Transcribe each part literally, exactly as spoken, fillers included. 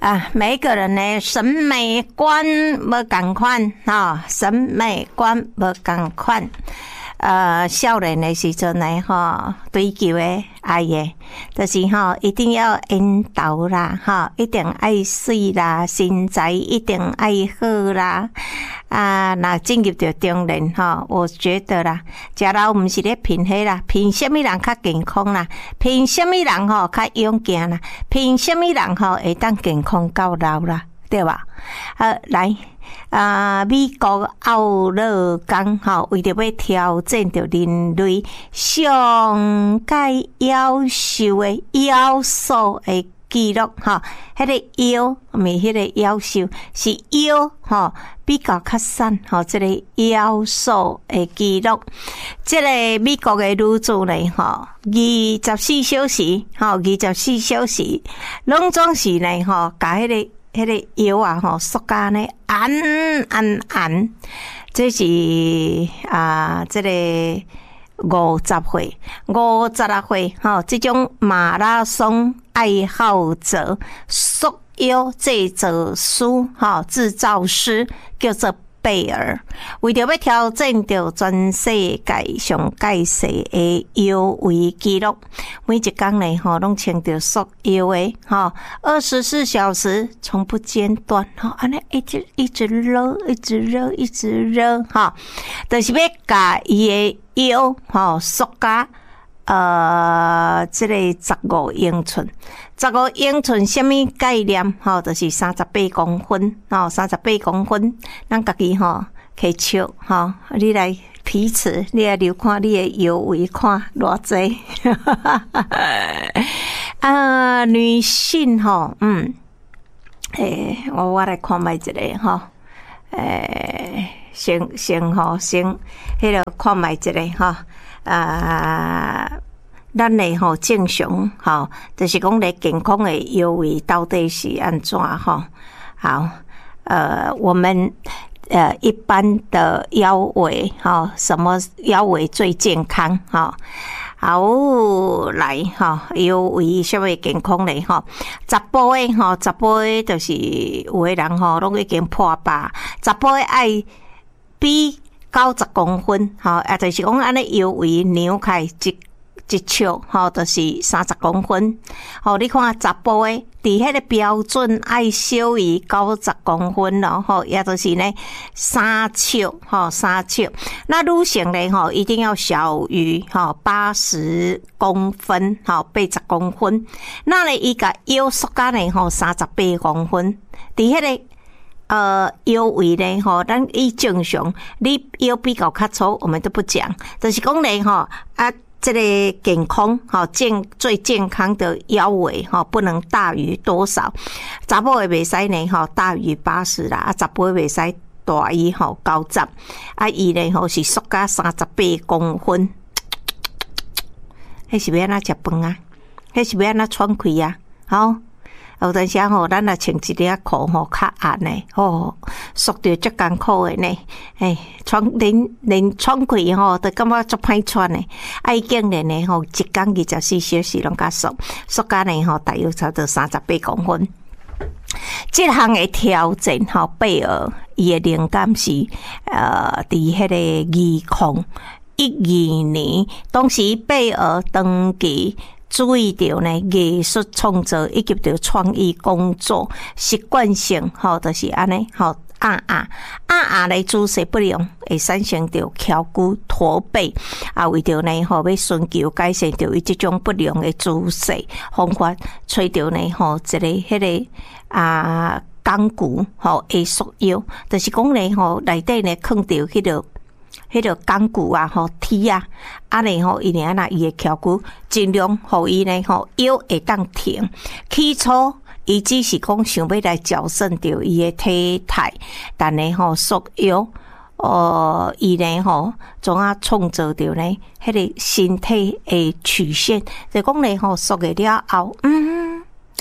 啊，每一个人呢审美观无同款吼，审美观无同款。呃，少年的时阵呢，吼，追求的爱的，就是吼，一定要引导啦，吼，一定爱水啦，身材一定爱好啦。啊，那进入到中年吼，我觉得啦，食老毋是咧拼迄啦，拼什么人较健康啦，拼什么人吼较勇敢啦，拼什么人吼会当健康到老啦，对吧？好，来。啊！美国奥勒冈吼，为着要挑战着人类上界夭寿的妖素的记录吼，迄个妖毋是迄个夭寿，是妖吼比较较瘦吼，即个妖素的记录，即个美国的女子呢吼，二十四小时吼，二十四小时拢总是呢吼，甲迄个。迄个腰啊，吼，缩甲呢，按按按，这是啊，这个五十岁、五十啊岁，吼，这种马拉松爱好者、缩腰制造师，吼，制造师叫做贝尔，为着要挑战着全世界上界势的腰围纪录，每一天呢吼，拢穿着束腰的吼，二十四小时从不间断，吼，安尼一直一直热，一直热，一直热，吼，就是要甲伊的腰吼缩甲。呃，这个十五英寸，十五英寸什么概念？吼，就是三十八公分，吼，三十八公分，咱家己吼可以笑，吼，你来彼此，你来留看你的腰围，看偌济。啊，女性吼，嗯，诶，我我来看卖一个吼，诶，先先吼先，迄个看卖一个吼。啊，咱嘞吼正常吼，就是讲咧健康的腰围到底是安怎吼？好，呃，我们呃一般的腰围吼，什么腰围最健康吼？好来吼，腰围什么健康咧吼？查甫的吼，查甫的就是有的人吼，拢已經破百，查甫的愛比。九十公分，吼，也就是讲安尼腰围扭开一一尺，吼，就是三十公分。吼，你看查甫诶，伫迄个标准爱小于九十公分咯，吼，也就是呢三尺，吼，三尺。那女性呢，吼，一定要小于吼八十公分，吼，八十公分。那呢，伊个腰缩甲呢，吼，三十八公分，伫迄个。呃，腰围呢，吼，咱以正常，你腰比较较粗，我们都不讲，就是讲呢，吼啊，这个健康，吼健最健康的腰围，吼不能大于多少？查某的袂使呢，吼大于八十啦，啊，查甫的袂使大于吼九十，啊，伊呢吼是缩甲三十八公分，迄是要安怎食饭啊？迄是要安怎喘气啊？好。有阵时吼，咱若穿一条裤吼较暗诶，吼，缩着足艰苦诶呢。诶，喘连连喘气吼，都感觉足歹喘诶。爱经练呢吼，一工二十四小时拢甲缩，缩甲呢吼，大约差不多三十八公分。这项诶挑战吼，贝尔伊诶灵感是呃，伫迄个二零一二年，当时贝尔登记。注意到呢，艺术创作以及着创意工作习惯性，吼，就是安尼，吼，啊啊啊啊的姿势不良，会产生着翘骨驼背，啊，为着呢，吼，要寻求改善着伊这种不良的姿势方法，找着呢，吼，一个迄个啊钢骨，吼，会缩腰，就是讲呢，吼，内底呢放着迄个。迄个钢骨啊，吼铁啊，安尼吼，伊呢那伊的翘骨尽量互伊呢吼腰会当挺。起初伊只是讲想要来矫正着伊的体态，但呢吼缩腰，呃，伊呢吼总啊创造着呢迄个身体的曲线，就讲呢吼缩个了后，嗯。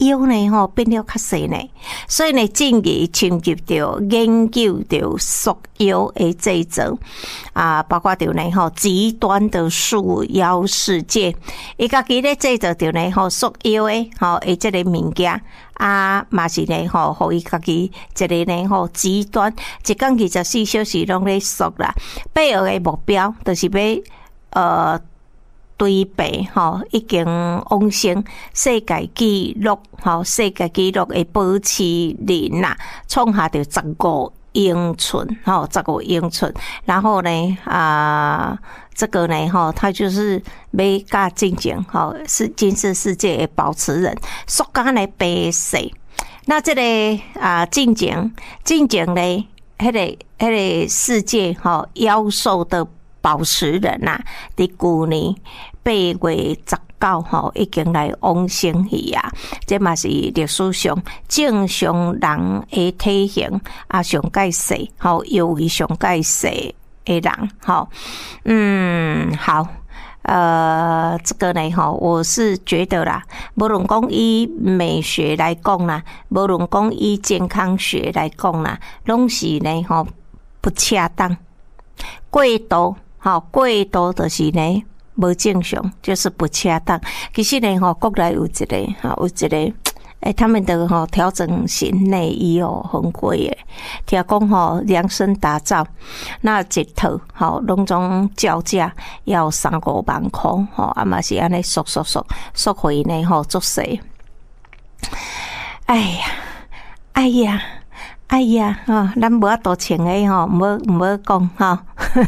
腰呢吼变了较细呢，所以呢，进而侵入到研究到束腰的这种啊，包括到呢吼极端的束腰世界，伊家己咧制造到呢吼束腰的吼诶这个物件啊，嘛是呢吼，互伊家己一个呢吼极端，一天二十四小时拢咧束啦，背后的目标就是要呃。对比吼，已经往成世界纪录吼，世界纪录的保持人呐，创下着十五英寸吼，十五英寸。然后呢，啊、呃，这个呢吼，他就是要甲进前吼，是金氏世界的保持人，缩干来白色。那这个啊，进前进前呢，迄个迄个世界吼，妖兽的。保持人呐、啊，伫旧年八月十九号已经来往生去啊！这嘛是历史上正常人的体型啊，上介细，吼，由于上介细的人，吼，嗯，好。呃，这个呢，哈，我是觉得啦，无论讲以美学来讲啦，无论讲以健康学来讲啦，拢是呢，吼，不恰当，过度。好，过度就是呢，无正常，就是不恰当。其实呢，吼，国内有一个，哈，有一个，诶，他们的吼调整型内衣哦，很贵诶。听讲吼量身打造，那一套吼拢总叫价要三五万块，吼，啊嘛是安尼缩缩缩缩回呢，吼，足细。哎呀，哎呀。哎呀，吼，咱无法度穿诶吼，毋好毋好讲吼。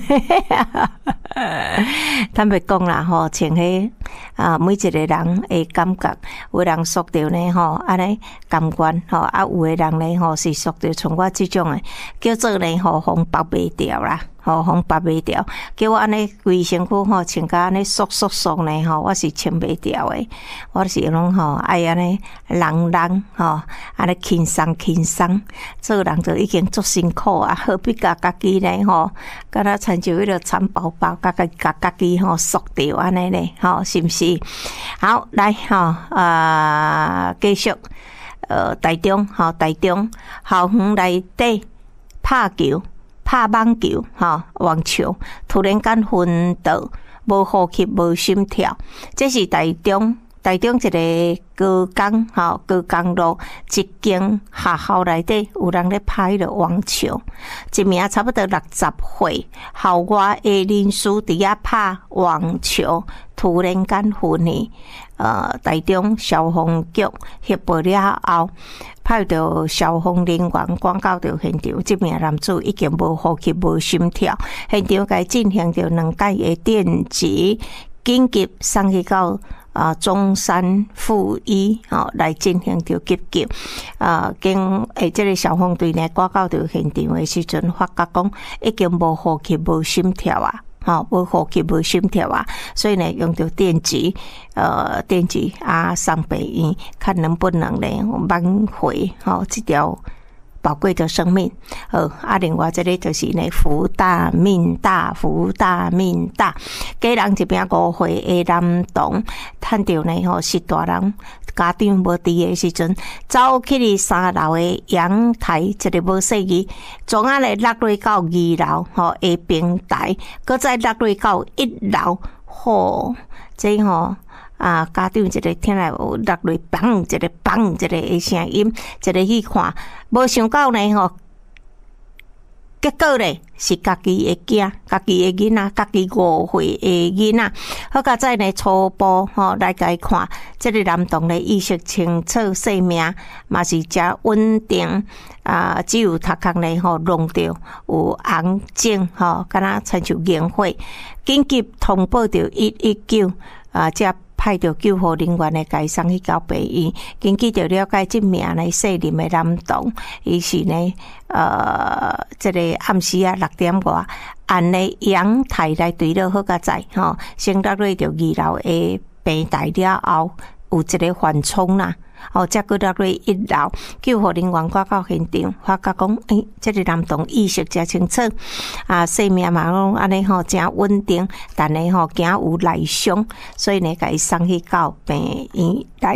坦白讲啦，吼，穿迄啊，每一个人诶感觉，有人塑着呢吼，安尼感官吼，啊，有诶人呢吼是塑着像我即种诶，叫做呢吼，风拔袂掉啦。吼，风拔袂掉，叫我安尼规身躯吼穿甲安尼缩缩缩呢吼，我是穿袂掉诶。我是拢吼爱安尼人人吼，安尼轻松轻松，做人就已经足辛苦啊，何必甲家己呢吼，敢若亲像迄个蚕宝宝，甲家甲家己吼缩掉安尼呢，吼是毋是？好，来吼啊，继续呃，台中吼，台中校园内底拍球。拍网球，哈，网球突然间昏倒，无呼吸，无心跳，这是台中台中一个高岗，哈，高岗路一间学校内底有人咧拍迄个网球，一名差不多六十岁校外的人士伫遐拍网球，突然间昏去。呃，台中消防局协报了后，派到消防人员赶到到现场，这名男子已经无呼吸、无心跳，现场该进行着两解的电击，紧急送去到啊中山附医哦来进行着急救。啊，经诶，这个消防队呢赶到到现场的时阵，发觉讲已经无呼吸、无心跳啊。吼，无呼吸无心跳啊，所以呢，用到电击，呃，电击啊，送病院，看能不能呢挽回吼这条宝贵的生命。呃，啊，另外这里就是呢，福大命大，福大命大。家人这边五岁的男童，趁着呢吼是大人家长无伫的时阵，走去哩三楼的阳台，一个无细字，从啊咧落落到二楼吼的平台，搁再落落到一楼，吼，这吼。啊，家长一个听来有落落砰，一个砰，一个的声音，一个去看，无想到呢吼，结果咧是家己的囝，家己的囡仔，家己五岁的囡仔，好甲再呢初步吼来甲伊看，这个男童咧意识清楚，生命嘛是真稳定啊，只有头壳咧吼弄着有红肿吼，敢若亲像烟火，紧急通报着一一九啊，这。派着救护人员的改送去到病院，根据着了解，这名呢细龄的男童，伊是呢，呃，这个暗时啊六点外，按呢阳台来对了好甲在吼，先落落着二楼的平台了后，有一个缓冲啦。哦，再过落去一楼，救护人员赶到现场，发觉讲，诶、欸，这个男童意识真清楚，啊，生命嘛拢安尼吼，真稳定，但呢吼，惊有内伤，所以呢，甲伊送去到病院来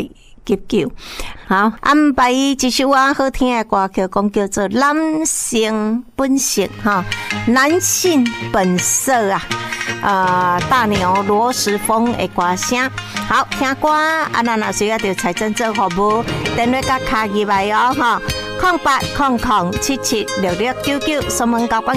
急救。好，安排一首啊好听的歌曲，讲叫做《男性本色》哈，男性本色啊，呃，大牛罗时丰的歌声。好，听歌啊，咱若需要着财政做服务，电话甲卡入来哦哈，空八空空七七六六九九，锁门交关。